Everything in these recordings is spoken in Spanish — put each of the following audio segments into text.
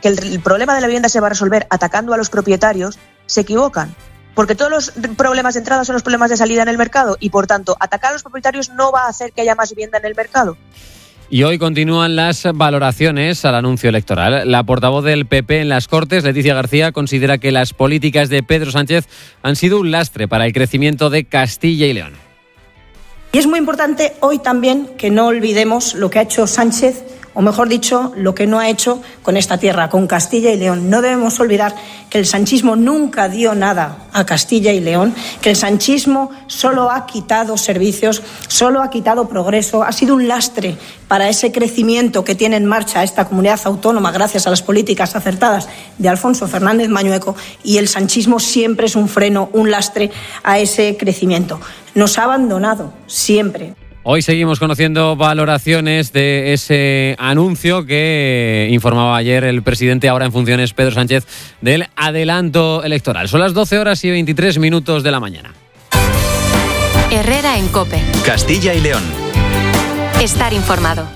que el problema de la vivienda se va a resolver atacando a los propietarios, se equivocan. Porque todos los problemas de entrada son los problemas de salida en el mercado y, por tanto, atacar a los propietarios no va a hacer que haya más vivienda en el mercado. Y hoy continúan las valoraciones al anuncio electoral. La portavoz del PP en las Cortes, Leticia García, considera que las políticas de Pedro Sánchez han sido un lastre para el crecimiento de Castilla y León. Y es muy importante hoy también que no olvidemos lo que ha hecho Sánchez, o mejor dicho, lo que no ha hecho con esta tierra, con Castilla y León. No debemos olvidar que el sanchismo nunca dio nada a Castilla y León, que el sanchismo solo ha quitado servicios, solo ha quitado progreso, ha sido un lastre para ese crecimiento que tiene en marcha esta comunidad autónoma gracias a las políticas acertadas de Alfonso Fernández Mañueco, y el sanchismo siempre es un freno, un lastre a ese crecimiento. Nos ha abandonado siempre. Hoy seguimos conociendo valoraciones de ese anuncio que informaba ayer el presidente, ahora en funciones, Pedro Sánchez, del adelanto electoral. Son las 12:23 de la mañana. Herrera en COPE. Castilla y León. Estar informado.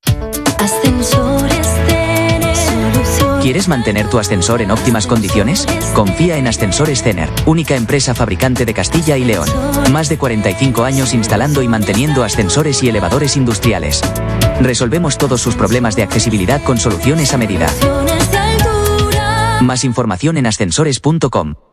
¿Quieres mantener tu ascensor en óptimas condiciones? Confía en Ascensores Cener, única empresa fabricante de Castilla y León. Más de 45 años instalando y manteniendo ascensores y elevadores industriales. Resolvemos todos sus problemas de accesibilidad con soluciones a medida. Más información en ascensores.com.